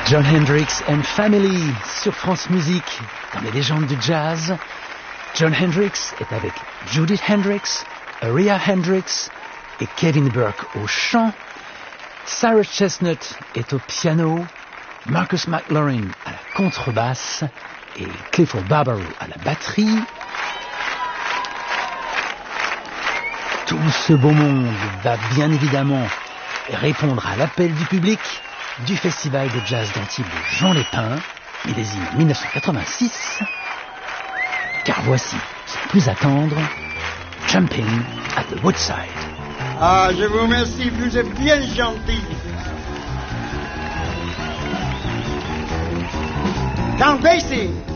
Jon Hendrix and Family sur France Musique dans les légendes du jazz. Jon Hendrix est avec Judith Hendrix, Aria Hendrix et Kevin Burke au chant. Sarah Chestnut est au piano, Marcus McLaurin à la contrebasse et Clifford Barbaro à la batterie. Tout ce beau monde va bien évidemment répondre à l'appel du public du Festival de Jazz d'Antibes de Jean Lépin, millésime 1986. Car voici, sans plus attendre, Jumping at the Woodside. Ah, je vous remercie, vous êtes bien gentil. Count Basie.